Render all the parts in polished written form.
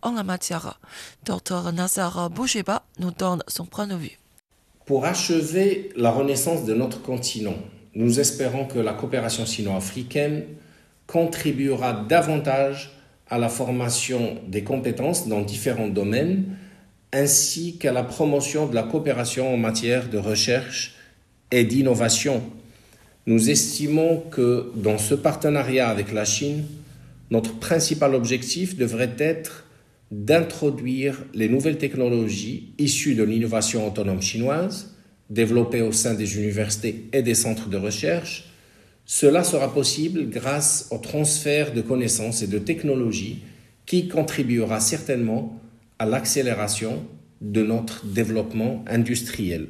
en la matière. Dr Nasser Boujeba nous donne son point de vue. Pour achever la renaissance de notre continent, nous espérons que la coopération sino-africaine contribuera davantage à la formation des compétences dans différents domaines, ainsi qu'à la promotion de la coopération en matière de recherche et d'innovation. Nous estimons que dans ce partenariat avec la Chine, notre principal objectif devrait être d'introduire les nouvelles technologies issues de l'innovation autonome chinoise, développées au sein des universités et des centres de recherche. Cela sera possible grâce au transfert de connaissances et de technologies qui contribuera certainement à l'accélération de notre développement industriel.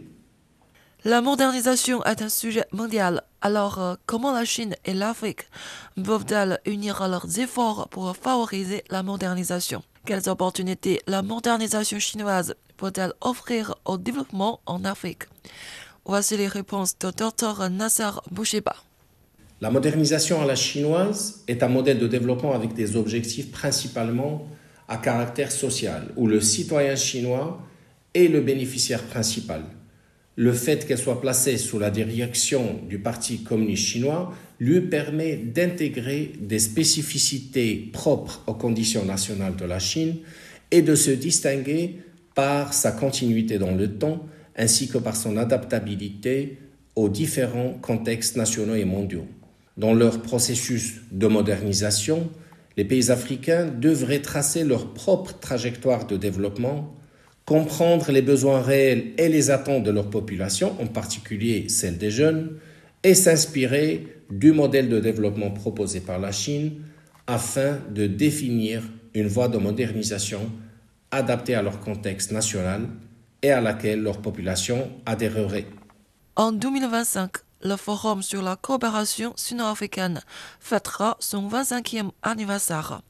La modernisation est un sujet mondial. Alors, comment la Chine et l'Afrique peuvent-elles unir leurs efforts pour favoriser la modernisation? Quelles opportunités la modernisation chinoise peut-elle offrir au développement en Afrique? Voici les réponses de Dr Nasser Boujeba. La modernisation à la chinoise est un modèle de développement avec des objectifs principalement à caractère social, où le citoyen chinois est le bénéficiaire principal. Le fait qu'elle soit placée sous la direction du Parti communiste chinois lui permet d'intégrer des spécificités propres aux conditions nationales de la Chine et de se distinguer par sa continuité dans le temps ainsi que par son adaptabilité aux différents contextes nationaux et mondiaux. Dans leur processus de modernisation, les pays africains devraient tracer leur propre trajectoire de développement, comprendre les besoins réels et les attentes de leur population, en particulier celle des jeunes, et s'inspirer du modèle de développement proposé par la Chine afin de définir une voie de modernisation adaptée à leur contexte national et à laquelle leur population adhérerait. En 2025, le Forum sur la coopération sino-africaine fêtera son 25e anniversaire.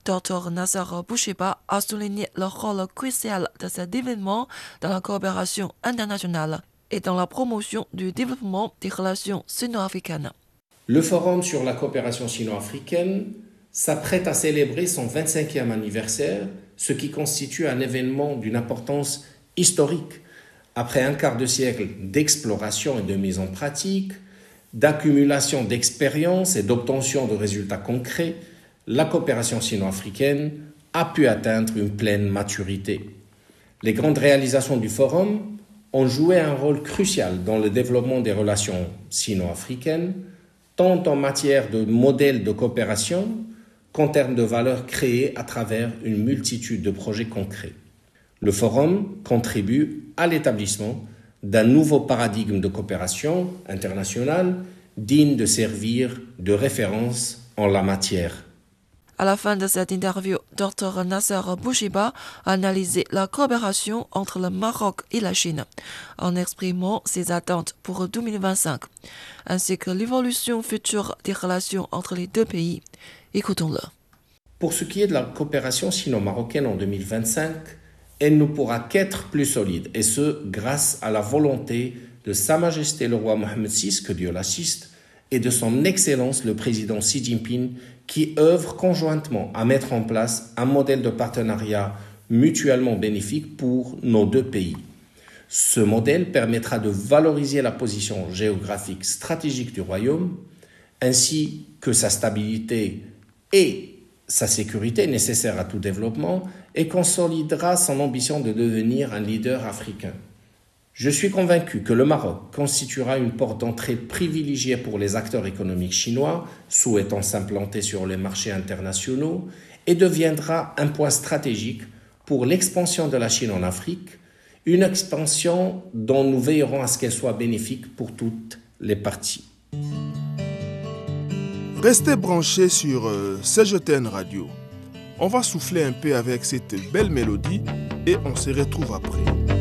Dr Nasser Boujeba a souligné le rôle crucial de cet événement dans la coopération internationale et dans la promotion du développement des relations sino-africaines. Le Forum sur la coopération sino-africaine s'apprête à célébrer son 25e anniversaire, ce qui constitue un événement d'une importance historique. Après un quart de siècle d'exploration et de mise en pratique, d'accumulation d'expériences et d'obtention de résultats concrets, la coopération sino-africaine a pu atteindre une pleine maturité. Les grandes réalisations du Forum ont joué un rôle crucial dans le développement des relations sino-africaines, tant en matière de modèles de coopération qu'en termes de valeurs créées à travers une multitude de projets concrets. Le Forum contribue à l'établissement d'un nouveau paradigme de coopération internationale digne de servir de référence en la matière. À la fin de cette interview, Dr Nasser Boujeba a analysé la coopération entre le Maroc et la Chine, en exprimant ses attentes pour 2025, ainsi que l'évolution future des relations entre les deux pays. Écoutons-le. Pour ce qui est de la coopération sino-marocaine en 2025, elle ne pourra qu'être plus solide, et ce, grâce à la volonté de Sa Majesté le roi Mohammed VI, que Dieu l'assiste, et de son Excellence le président Xi Jinping, qui œuvrent conjointement à mettre en place un modèle de partenariat mutuellement bénéfique pour nos deux pays. Ce modèle permettra de valoriser la position géographique stratégique du royaume, ainsi que sa stabilité et sa sécurité nécessaires à tout développement, et consolidera son ambition de devenir un leader africain. Je suis convaincu que le Maroc constituera une porte d'entrée privilégiée pour les acteurs économiques chinois souhaitant s'implanter sur les marchés internationaux et deviendra un point stratégique pour l'expansion de la Chine en Afrique, une expansion dont nous veillerons à ce qu'elle soit bénéfique pour toutes les parties. Restez branchés sur CGTN Radio. On va souffler un peu avec cette belle mélodie et on se retrouve après.